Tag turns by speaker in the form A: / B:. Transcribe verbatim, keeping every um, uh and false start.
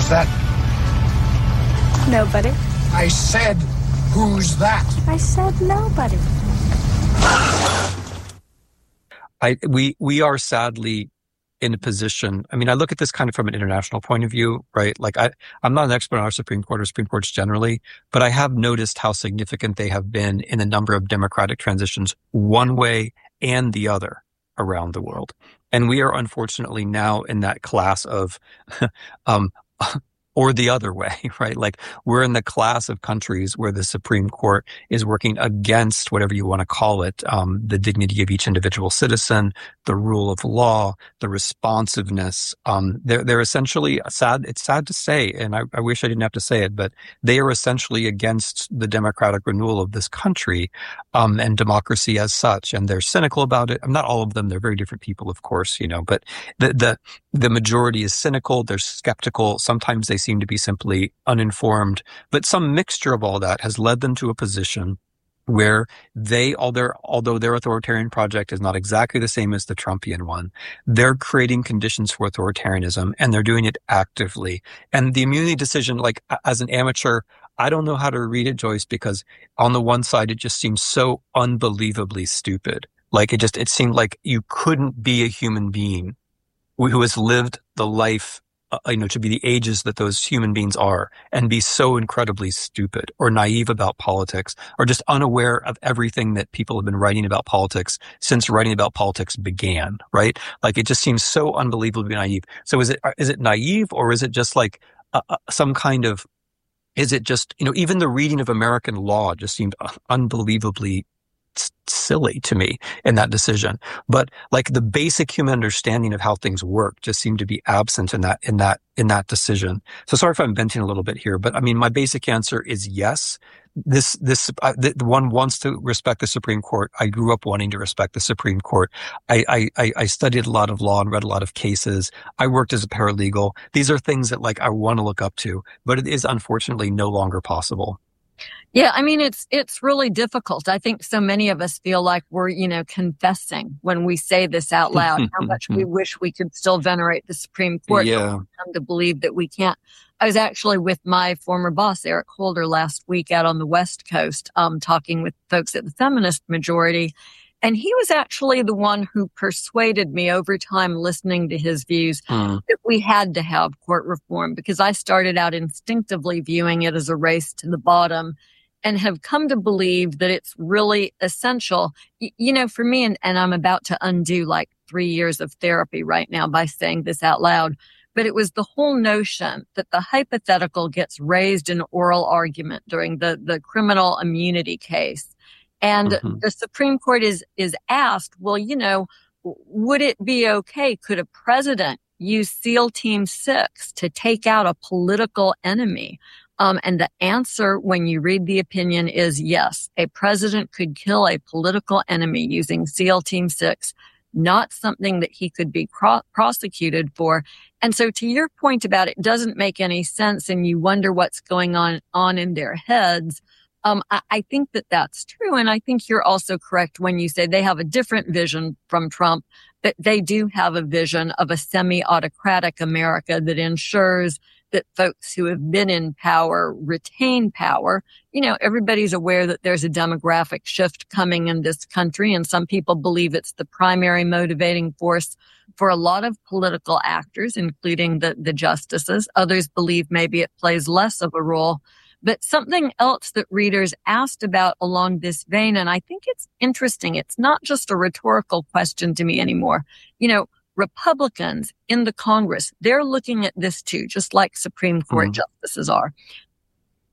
A: Who's that?
B: Nobody.
A: I said, who's that?
B: I said nobody.
C: I we we are sadly in a position. I mean, I look at this kind of from an international point of view, right? Like I, I'm not an expert on our Supreme Court or Supreme Courts generally, but I have noticed how significant they have been in a number of democratic transitions, one way and the other around the world. And we are unfortunately now in that class of, um, or the other way, right? Like we're in the class of countries where the Supreme Court is working against whatever you want to call it, um, the dignity of each individual citizen, the rule of law, the responsiveness. Um, they're, they're essentially sad. It's sad to say, and I, I wish I didn't have to say it, but they are essentially against the democratic renewal of this country, um, and democracy as such. And they're cynical about it. I'm not all of them. They're very different people, of course, you know, but the, the, the majority is cynical. They're skeptical. Sometimes they seem to be simply uninformed, but some mixture of all that has led them to a position where they, although their authoritarian project is not exactly the same as the Trumpian one, they're creating conditions for authoritarianism, and they're doing it actively. And the immunity decision, like as an amateur, I don't know how to read it, Joyce, because on the one side, it just seems so unbelievably stupid. Like it just, it seemed like you couldn't be a human being who has lived the life, uh, you know, to be the ages that those human beings are, and be so incredibly stupid or naive about politics, or just unaware of everything that people have been writing about politics since writing about politics began, right? Like it just seems so unbelievably naive. So is it, is it naive, or is it just like uh, some kind of, is it just, you know, even the reading of American law just seemed unbelievably silly to me in that decision. But like the basic human understanding of how things work just seemed to be absent in that, in that, in that decision. So sorry if I'm venting a little bit here, but I mean, my basic answer is yes. This, this, uh, the, the one wants to respect the Supreme Court. I grew up wanting to respect the Supreme Court. I, I, I studied a lot of law and read a lot of cases. I worked as a paralegal. These are things that like I want to look up to, but it is unfortunately no longer possible.
D: Yeah, I mean, it's it's really difficult. I think so many of us feel like we're, you know, confessing when we say this out loud, how much we wish we could still venerate the Supreme Court.
C: Yeah.
D: But we come to believe that we can't. I was actually with my former boss, Eric Holder, last week out on the West Coast, um, talking with folks at the Feminist Majority. And he was actually the one who persuaded me over time, listening to his views, mm. that we had to have court reform, because I started out instinctively viewing it as a race to the bottom, and have come to believe that it's really essential. Y- you know, for me, and, and I'm about to undo like three years of therapy right now by saying this out loud, but it was the whole notion that the hypothetical gets raised in oral argument during the, the criminal immunity case. And mm-hmm. the Supreme Court is, is asked, well, you know, would it be okay? Could a president use SEAL Team six to take out a political enemy? Um, and the answer, when you read the opinion, is yes. A president could kill a political enemy using SEAL Team six, not something that he could be cro- prosecuted for. And so to your point about it doesn't make any sense, and you wonder what's going on, on in their heads. Um, I, I think that that's true. And I think you're also correct when you say they have a different vision from Trump, that they do have a vision of a semi-autocratic America that ensures that folks who have been in power retain power. You know, everybody's aware that there's a demographic shift coming in this country, and some people believe it's the primary motivating force for a lot of political actors, including the, the justices. Others believe maybe it plays less of a role. But something else that readers asked about along this vein, and I think it's interesting, it's not just a rhetorical question to me anymore. You know, Republicans in the Congress, they're looking at this too, just like Supreme Court mm-hmm. justices are.